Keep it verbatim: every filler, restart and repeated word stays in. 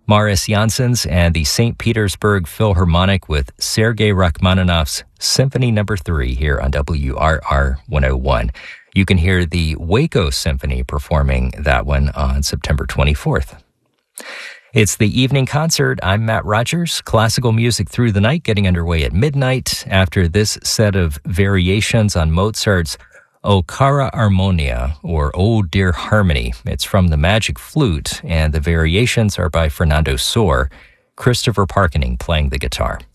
Maris Janssens and the Saint Petersburg Philharmonic with Sergei Rachmaninoff's Symphony Number three here on W R R one oh one. You can hear the Waco Symphony performing that one on September twenty-fourth. It's the evening concert. I'm Matt Rogers. Classical music through the night, getting underway at midnight after this set of variations on Mozart's O Cara Armonia, or Oh Dear Harmony. It's from the Magic Flute, and the variations are by Fernando Sor, Christopher Parkening playing the guitar.